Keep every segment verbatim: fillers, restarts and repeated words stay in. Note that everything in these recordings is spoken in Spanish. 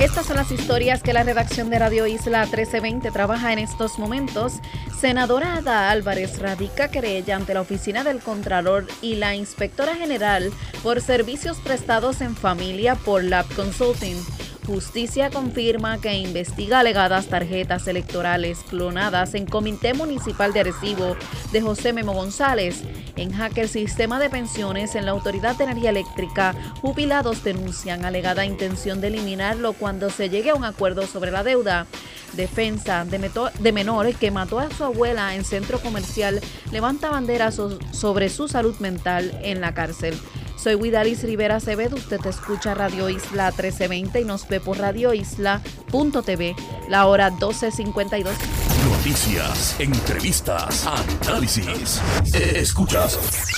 Estas son las historias que la redacción de Radio Isla trece veinte trabaja en estos momentos. Senadora Ada Álvarez radica querella ante la Oficina del Contralor y la Inspectora General por servicios prestados en familia por Lab Consulting. Justicia confirma que investiga alegadas tarjetas electorales clonadas en Comité Municipal de Arecibo de José Memo González. En Jaque, el sistema de pensiones en la Autoridad de Energía Eléctrica, jubilados denuncian alegada intención de eliminarlo cuando se llegue a un acuerdo sobre la deuda. Defensa de, de menor que mató a su abuela en centro comercial levanta bandera so sobre su salud mental en la cárcel. Soy Widalis Rivera Acevedo, usted escucha Radio Isla trece veinte y nos ve por radio isla punto t v, la hora doce cincuenta y dos. Noticias, entrevistas, análisis. Escuchas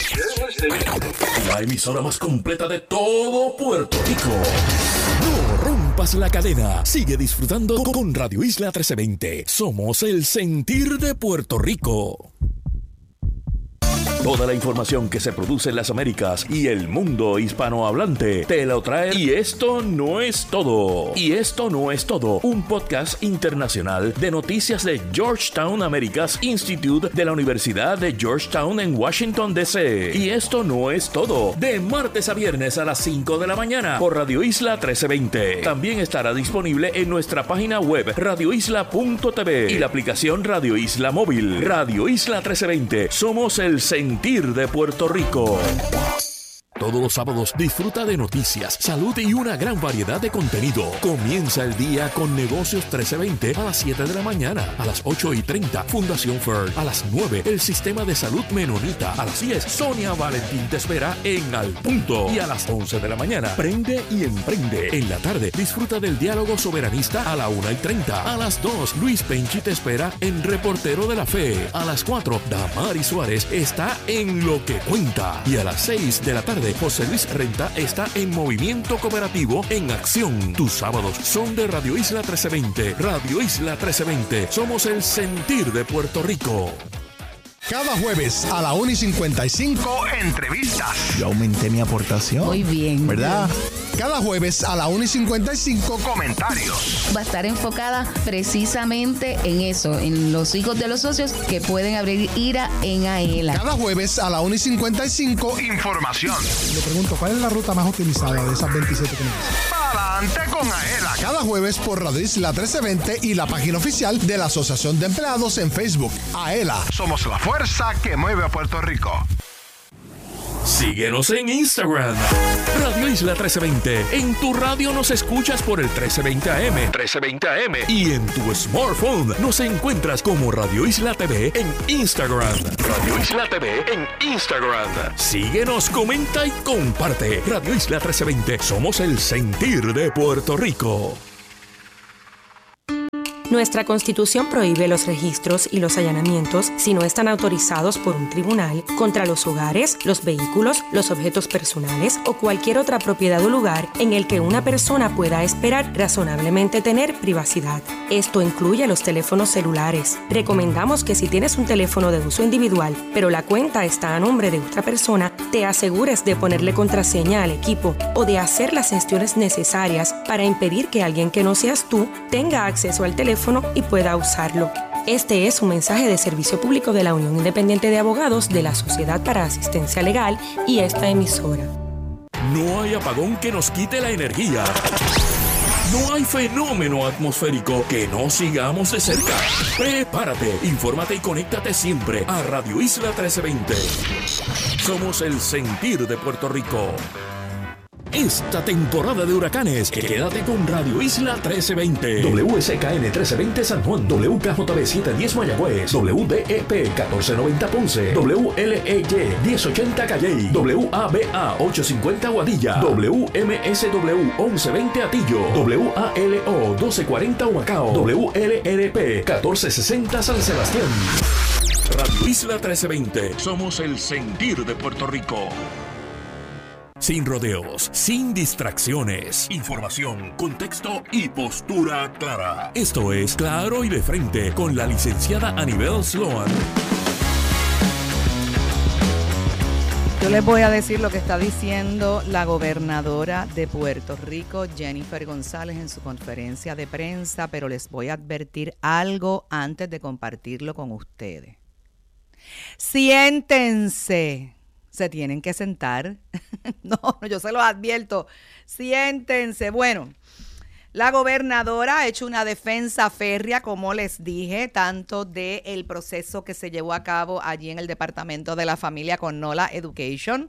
la emisora más completa de todo Puerto Rico. No rompas la cadena. Sigue disfrutando con Radio Isla trece veinte. Somos el sentir de Puerto Rico. Toda la información que se produce en las Américas y el mundo hispanohablante te lo trae. Y esto no es todo. Y esto no es todo. Un podcast internacional de noticias de Georgetown Americas Institute de la Universidad de Georgetown en Washington, D C Y esto no es todo. De martes a viernes a las cinco de la mañana por Radio Isla trece veinte. También estará disponible en nuestra página web radio isla punto t v y la aplicación Radio Isla Móvil. Radio Isla trece veinte. Somos el sentir de Puerto Rico. Todos los sábados disfruta de noticias, salud y una gran variedad de contenido. Comienza el día con Negocios trece veinte a las siete de la mañana. A las ocho y treinta, Fundación Fern. A las nueve, el Sistema de Salud Menonita. A las diez, Sonia Valentín te espera en Al Punto. Y a las once de la mañana, Prende y Emprende. En la tarde, disfruta del Diálogo Soberanista a la una y treinta. A las dos, Luis Penchi te espera en Reportero de la Fe. A las cuatro, Damari Suárez está en Lo que Cuenta. Y a las seis de la tarde, José Luis Renta está en Movimiento Cooperativo en Acción. Tus sábados son de Radio Isla trece veinte. Radio Isla trece veinte. Somos el sentir de Puerto Rico. Cada jueves a la una y cincuenta y cinco, entrevistas. Yo aumenté mi aportación. Muy bien. ¿Verdad? Cada jueves a la una y cincuenta y cinco, comentarios. Va a estar enfocada precisamente en eso, en los hijos de los socios que pueden abrir IRA en AELA. Cada jueves a la una y cincuenta y cinco, información. Le pregunto, ¿cuál es la ruta más optimizada de esas veintisiete que me dicen? Para adelante con AELA. Cada jueves por Radio Isla trece veinte y la página oficial de la Asociación de Empleados en Facebook. AELA. Somos la fuerza que mueve a Puerto Rico. Síguenos en Instagram, Radio Isla trece veinte. En tu radio nos escuchas por el trece veinte A M. trece veinte A M. Y en tu smartphone nos encuentras como Radio Isla T V en Instagram. Radio Isla T V en Instagram. Síguenos, comenta y comparte. Radio Isla trece veinte. Somos el sentir de Puerto Rico. Nuestra Constitución prohíbe los registros y los allanamientos si no están autorizados por un tribunal contra los hogares, los vehículos, los objetos personales o cualquier otra propiedad o lugar en el que una persona pueda esperar razonablemente tener privacidad. Esto incluye los teléfonos celulares. Recomendamos que si tienes un teléfono de uso individual, pero la cuenta está a nombre de otra persona, te asegures de ponerle contraseña al equipo o de hacer las gestiones necesarias para impedir que alguien que no seas tú tenga acceso al teléfono y pueda usarlo. Este es un mensaje de servicio público de la Unión Independiente de Abogados de la Sociedad para Asistencia Legal y esta emisora. No hay apagón que nos quite la energía. No hay fenómeno atmosférico que no sigamos de cerca. Prepárate, infórmate y conéctate siempre a Radio Isla trece veinte. Somos el sentir de Puerto Rico. Esta temporada de huracanes, quédate con Radio Isla trece veinte. W S K N trece veinte San Juan, W K J B setecientos diez Mayagüez, W D E P catorce noventa Ponce, W L E Y diez ochenta Calley, W A B A ochocientos cincuenta Guadilla, W M S W once veinte Atillo, W A L O doce cuarenta Humacao, W L R P catorce sesenta San Sebastián. Radio Isla trece veinte. Somos el sentir de Puerto Rico. Sin rodeos, sin distracciones. Información, contexto y postura clara. Esto es Claro y de Frente con la licenciada Anibel Sloan. Yo les voy a decir lo que está diciendo la gobernadora de Puerto Rico, Jennifer González, en su conferencia de prensa, pero les voy a advertir algo antes de compartirlo con ustedes. Siéntense. Se tienen que sentar. No, no, yo se los advierto. Siéntense. Bueno, la gobernadora ha hecho una defensa férrea, como les dije, tanto del proceso que se llevó a cabo allí en el Departamento de la Familia con NOLA Education,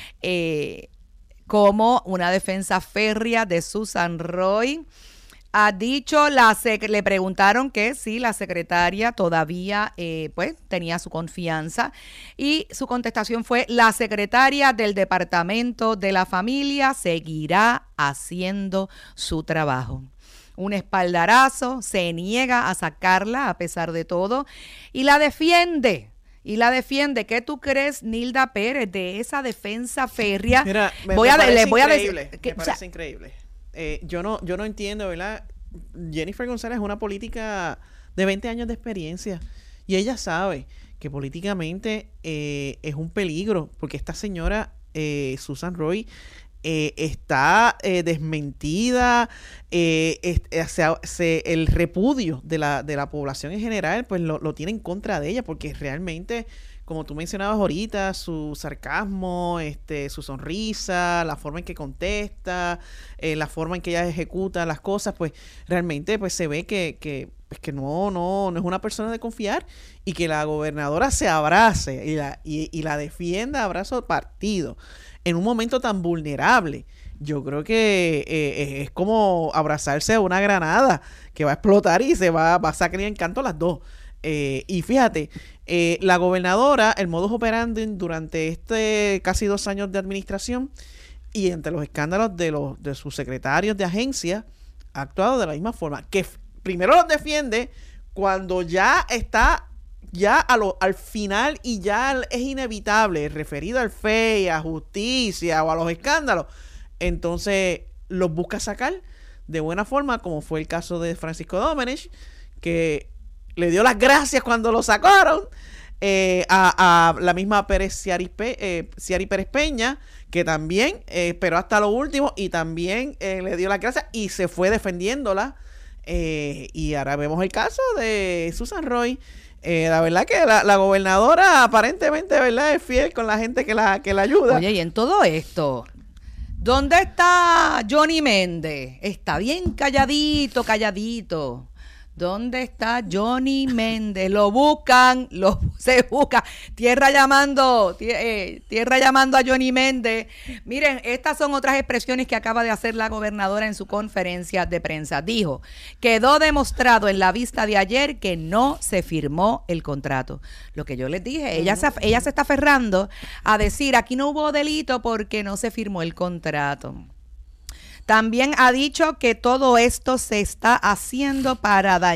eh, como una defensa férrea de Susan Roy. Ha dicho, la sec- le preguntaron que si la secretaria todavía eh, pues tenía su confianza y su contestación fue: la secretaria del Departamento de la Familia seguirá haciendo su trabajo. Un espaldarazo, se niega a sacarla a pesar de todo y la defiende. Y la defiende. ¿Qué tú crees, Nilda Pérez, de esa defensa férrea? Mira, me, voy me a, parece les voy a increíble. decir, que, me parece o sea, increíble. Eh, yo no, yo no entiendo, ¿verdad? Jennifer González es una política de veinte años de experiencia y ella sabe que políticamente eh, es un peligro porque esta señora eh, Susan Roy eh, está eh, desmentida, eh, es, se, se, el repudio de la, de la población en general pues lo, lo tiene en contra de ella porque realmente, como tú mencionabas ahorita, su sarcasmo, este, su sonrisa, la forma en que contesta, eh, la forma en que ella ejecuta las cosas, pues realmente pues se ve que, que, pues, que no, no, no es una persona de confiar y que la gobernadora se abrace y la, y, y la defienda abrazo partido en un momento tan vulnerable. Yo creo que eh, es como abrazarse a una granada que va a explotar y se va, va a sacar en canto las dos. Eh, y fíjate, eh, la gobernadora, el modus operandi durante este casi dos años de administración y entre los escándalos de los de sus secretarios de agencia, ha actuado de la misma forma, que f- primero los defiende cuando ya está ya a lo, al final y ya es inevitable, referido al F E I, a justicia o a los escándalos, entonces los busca sacar de buena forma, como fue el caso de Francisco Domenech, que le dio las gracias cuando lo sacaron, eh, a, a la misma Pérez Ciari, eh, Ciari Pérez Peña, que también eh, esperó hasta lo último y también eh, le dio las gracias y se fue defendiéndola. Eh, y ahora vemos el caso de Susan Roy. Eh, la verdad que la, la gobernadora aparentemente, ¿verdad?, es fiel con la gente que la, que la ayuda. Oye, y en todo esto, ¿dónde está Johnny Méndez? Está bien calladito, calladito. ¿Dónde está Johnny Méndez? Lo buscan, lo se busca. Tierra llamando, eh, tierra llamando a Johnny Méndez. Miren, estas son otras expresiones que acaba de hacer la gobernadora en su conferencia de prensa. Dijo, quedó demostrado en la vista de ayer que no se firmó el contrato. Lo que yo les dije, ella se, ella se está aferrando a decir, aquí no hubo delito porque no se firmó el contrato. También ha dicho que todo esto se está haciendo para dañar